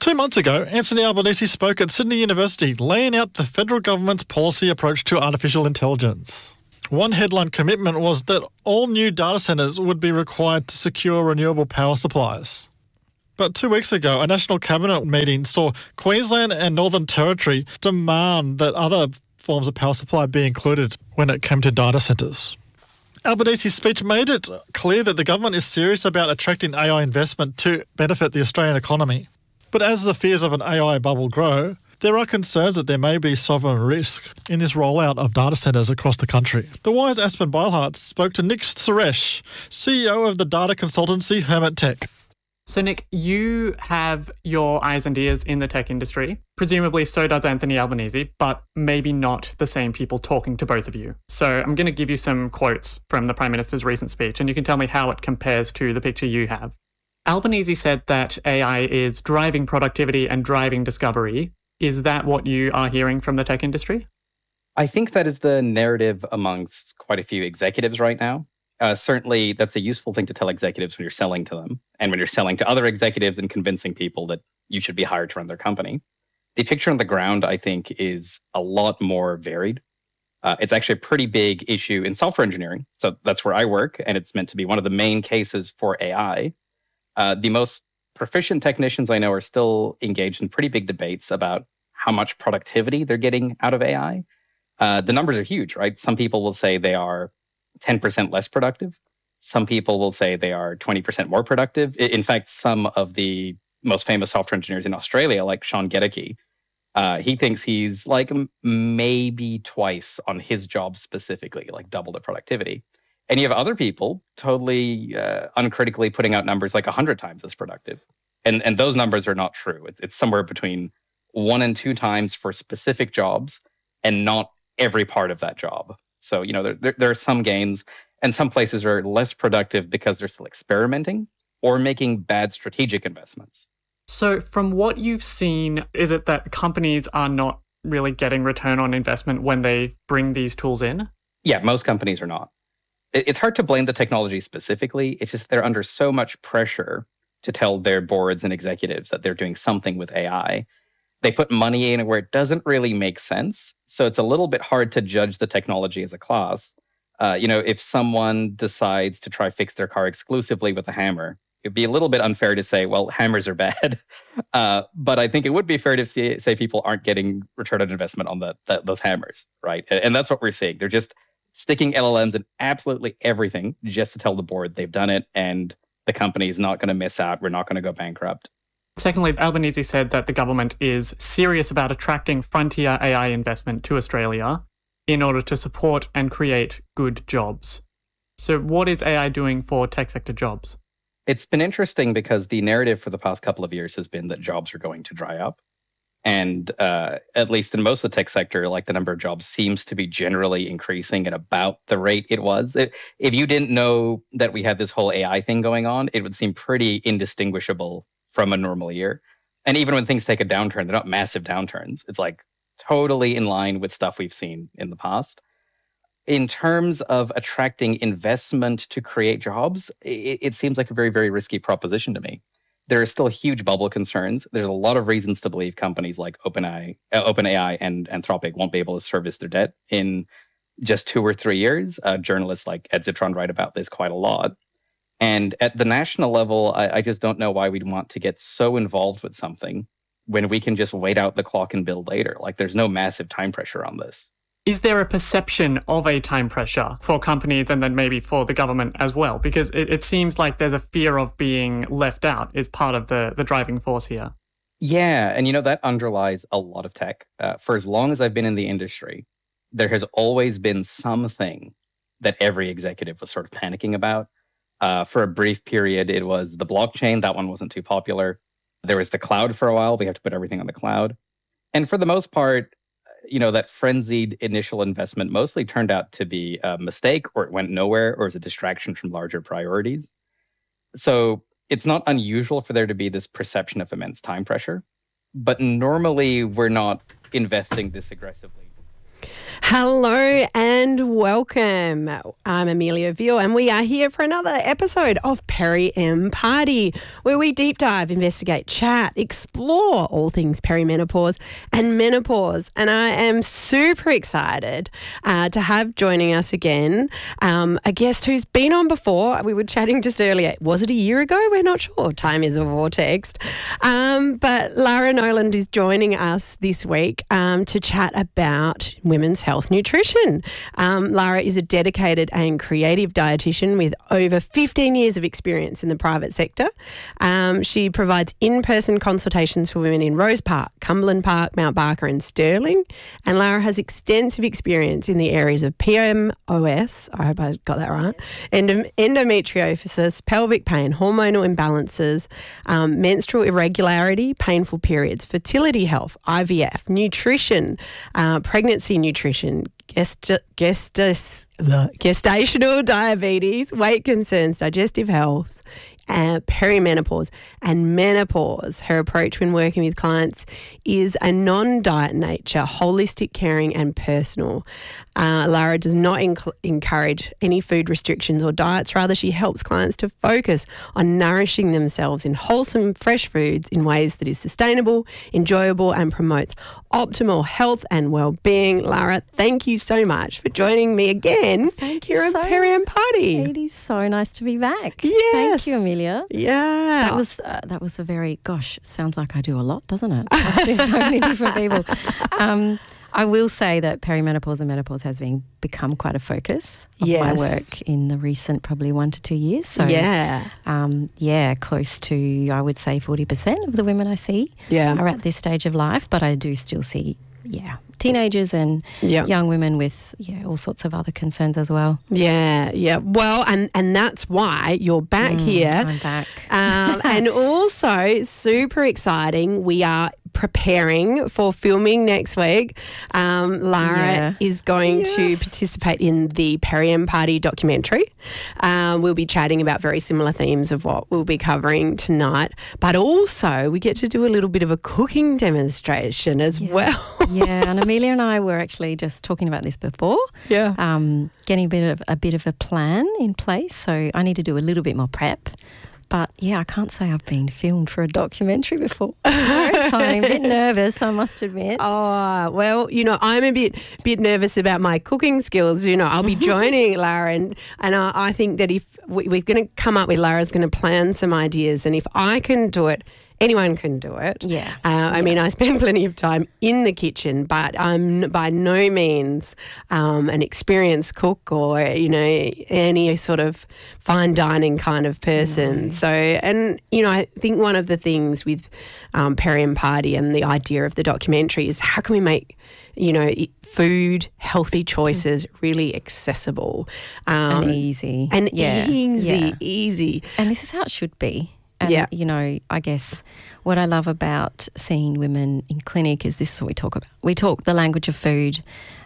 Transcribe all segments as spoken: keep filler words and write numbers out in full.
Two months ago, Anthony Albanese spoke at Sydney University, laying out the federal government's policy approach to artificial intelligence. One headline commitment was that all new data centres would be required to secure renewable power supplies. But two weeks ago, a National Cabinet meeting saw Queensland and Northern Territory demand that other forms of power supply be included when it came to data centres. Albanese's speech made it clear that the government is serious about attracting A I investment to benefit the Australian economy. But as the fears of an A I bubble grow, there are concerns that there may be sovereign risk in this rollout of data centres across the country. The Wise Aspen Beilharz spoke to Nick Suresh, C E O of the data consultancy Hermit Tech. So Nick, you have your eyes and ears in the tech industry. Presumably so does Anthony Albanese, but maybe not the same people talking to both of you. So I'm going to give you some quotes from the Prime Minister's recent speech, and you can tell me how it compares to the picture you have. Albanese said that A I is driving productivity and driving discovery. Is that what you are hearing from the tech industry? I think that is the narrative amongst quite a few executives right now. Uh, certainly, that's a useful thing to tell executives when you're selling to them and when you're selling to other executives and convincing people that you should be hired to run their company. The picture on the ground, I think, is a lot more varied. Uh, it's actually a pretty big issue in software engineering. So that's where I work, and it's meant to be one of the main cases for A I. Uh, the most proficient technicians I know are still engaged in pretty big debates about how much productivity they're getting out of A I. Uh, the numbers are huge, right? Some people will say they are ten percent less productive. Some people will say they are twenty percent more productive. In fact, some of the most famous software engineers in Australia, like Sean Gedeke, uh, he thinks he's like maybe twice on his job specifically, like double the productivity. And you have other people totally uh, uncritically putting out numbers like one hundred times as productive. And and those numbers are not true. It's, it's somewhere between one and two times for specific jobs and not every part of that job. So, you know, there, there, there are some gains, and some places are less productive because they're still experimenting or making bad strategic investments. So from what you've seen, is it that companies are not really getting return on investment when they bring these tools in? Yeah, most companies are not. It's hard to blame the technology specifically. It's just they're under so much pressure to tell their boards and executives that they're doing something with A I. They put money in where it doesn't really make sense. So it's a little bit hard to judge the technology as a class. Uh, you know, if someone decides to try fix their car exclusively with a hammer, it'd be a little bit unfair to say, well, hammers are bad. Uh, but I think it would be fair to say, say people aren't getting return on investment on the, the, those hammers, right? And that's what we're seeing. They're just sticking L L Ms in absolutely everything just to tell the board they've done it, and the company is not going to miss out. We're not going to go bankrupt. Secondly, Albanese said that the government is serious about attracting frontier A I investment to Australia in order to support and create good jobs. So what is A I doing for tech sector jobs? It's been interesting because the narrative for the past couple of years has been that jobs are going to dry up. And uh, at least in most of the tech sector, like the number of jobs seems to be generally increasing at about the rate it was. It, if you didn't know that we had this whole A I thing going on, it would seem pretty indistinguishable from a normal year. And even when things take a downturn, they're not massive downturns. It's like totally in line with stuff we've seen in the past. In terms of attracting investment to create jobs, it, it seems like a very, very risky proposition to me. There are still huge bubble concerns. There's a lot of reasons to believe companies like OpenAI, uh, OpenAI and Anthropic won't be able to service their debt in just two or three years. Uh, journalists like Ed Zitron write about this quite a lot. And at the national level, I, I just don't know why we'd want to get so involved with something when we can just wait out the clock and build later. Like, there's no massive time pressure on this. Is there a perception of a time pressure for companies and then maybe for the government as well? Because it, it seems like there's a fear of being left out is part of the, the driving force here. Yeah, and you know, that underlies a lot of tech. Uh, for as long as I've been in the industry, there has always been something that every executive was sort of panicking about. Uh, for a brief period, it was the blockchain. That one wasn't too popular. There was the cloud for a while. We have to put everything on the cloud. And for the most part, you know, that frenzied initial investment mostly turned out to be a mistake, or it went nowhere, or was a distraction from larger priorities. So it's not unusual for there to be this perception of immense time pressure, but normally we're not investing this aggressively. Hello and welcome. I'm Amelia Veal and we are here for another episode of Peri M Party, where we deep dive, investigate, chat, explore all things perimenopause and menopause. And I am super excited uh, to have joining us again um, a guest who's been on before. We were chatting just earlier. Was it a year ago? We're not sure. Time is a vortex. Um, but Lara Noland is joining us this week um, to chat about women's health nutrition. Um, Lara is a dedicated and creative dietitian with over fifteen years of experience in the private sector. Um, she provides in-person consultations for women in Rose Park, Cumberland Park, Mount Barker and Stirling. And Lara has extensive experience in the areas of P M O S, I hope I got that right, Endom- endometriosis, pelvic pain, hormonal imbalances, um, menstrual irregularity, painful periods, fertility health, I V F, nutrition, uh, pregnancy nutrition, Gest- gestas- gestational diabetes, weight concerns, digestive health, uh, perimenopause and menopause. Her approach when working with clients is a non-diet nature, holistic, caring and personal. Uh, Lara does not enc- encourage any food restrictions or diets. Rather, she helps clients to focus on nourishing themselves in wholesome, fresh foods in ways that is sustainable, enjoyable and promotes optimal health and well-being. Lara, thank you so much for joining me again thank here you at so Peri M Party. It is so nice to be back. Yes. Thank you, Amelia. Yeah. That was uh, that was a very, gosh, sounds like I do a lot, doesn't it? I see so many different people. Um, I will say that perimenopause and menopause has been become quite a focus of Yes. my work in the recent probably one to two years. So yeah. um, yeah, close to, I would say, forty percent of the women I see Yeah. are at this stage of life, but I do still see, yeah, teenagers and Yeah. young women with yeah all sorts of other concerns as well. Yeah, yeah. Well, and, and that's why you're back here. I'm back. Um, and also, super exciting, we are preparing for filming next week. Um, Lara Yeah. is going to Yes. participate in the Peri M Party documentary. Um, we'll be chatting about very similar themes of what we'll be covering tonight. But also, we get to do a little bit of a cooking demonstration as Yeah. well. Yeah, and Amelia and I were actually just talking about this before. Yeah. Um, getting a bit of a bit of a plan in place. So I need to do a little bit more prep. But yeah, I can't say I've been filmed for a documentary before. So exciting, a bit nervous, I must admit. Oh, well, you know, I'm a bit bit nervous about my cooking skills. You know, I'll be joining Lara and, and I, I think that if we, we're going to come up with, Lara's going to plan some ideas, and if I can do it, anyone can do it. Yeah. Uh, I Yeah. mean, I spend plenty of time in the kitchen, but I'm by no means um, an experienced cook or, you know, any sort of fine dining kind of person. No. So, and, you know, I think one of the things with um, Peri M Party and the idea of the documentary is how can we make, you know, food, healthy choices really accessible. Um, and easy. And Yeah. easy, Yeah. easy. And this is how it should be. And, Yeah. you know, I guess what I love about seeing women in clinic is this is what we talk about. We talk the language of food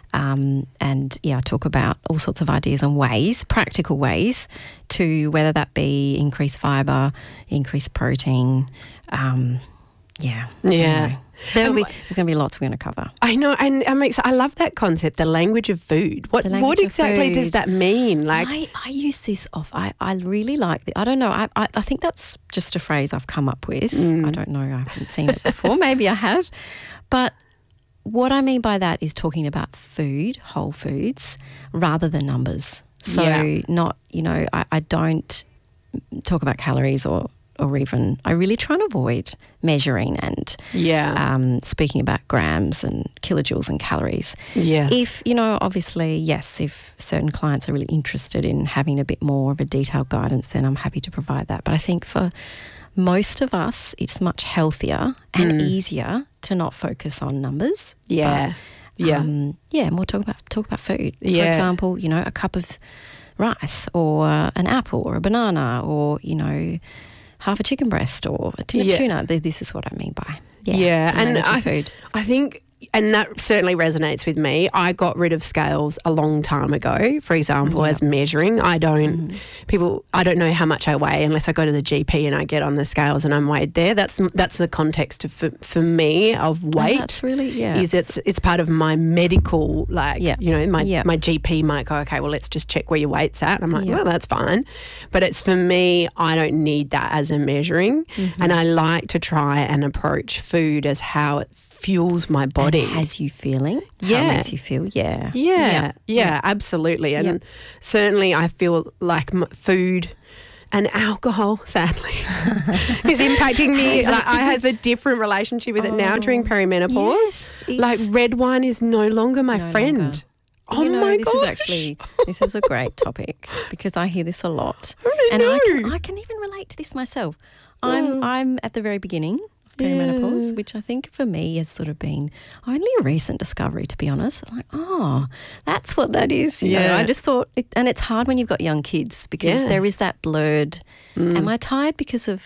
um, and, yeah, I talk about all sorts of ideas and ways, practical ways to whether that be increase fibre, increase protein, um, yeah. Yeah. Anyway, there'll And be, there's going to be lots we're going to cover. I know, and I'm ex- I love that concept, the language of food. What The language what of exactly does food. that mean? Like, I, I use this off. I, I really like the, I don't know. I, I I think that's just a phrase I've come up with. Mm. I don't know. I haven't seen it before. Maybe I have. But what I mean by that is talking about food, whole foods, rather than numbers. So Yeah. not, you know, I, I don't talk about calories or or even, I really try and avoid measuring and yeah, um, speaking about grams and kilojoules and calories. yes, If, you know, obviously, yes, if certain clients are really interested in having a bit more of a detailed guidance, then I'm happy to provide that. But I think for most of us, it's much healthier and Mm. easier to not focus on numbers. yeah, But, yeah, um, yeah, more talk about talk about food. For Yeah. example, you know, a cup of rice or uh, an apple or a banana or, you know, half a chicken breast or a tin Yeah. of tuna. Th- This is what I mean by, yeah, Yeah, the and language of I- food. I think and that certainly resonates with me. I got rid of scales a long time ago, for example, Yeah. as measuring. I don't, Mm. people, I don't know how much I weigh unless I go to the G P and I get on the scales and I'm weighed there. That's that's the context of, for, for me of weight. And that's really, yeah. Is it's it's part of my medical, like, Yeah. you know, my, Yeah. my G P might go, okay, well, let's just check where your weight's at. And I'm like, Yeah. well, that's fine. But it's for me, I don't need that as a measuring. Mm-hmm. And I like to try and approach food as how it fuels my body. And has you feeling? Yeah. How makes you feel? Yeah. Yeah, yeah, absolutely. And Yeah. certainly I feel like m- food and alcohol, sadly, is impacting me. Like, I have a different relationship with it now during perimenopause. Yes, Like it's- red wine is no longer my No friend. longer. Oh you know, my this gosh. is actually this is a great topic because I hear this a lot, I and I can, know. I can even relate to this myself. I'm I'm at the very beginning of perimenopause, Yeah. which I think for me has sort of been only a recent discovery, to be honest. I'm like, oh, that's what that is. You know, Yeah. I just thought, it, and it's hard when you've got young kids because Yeah. there is that blurred. Am I tired because of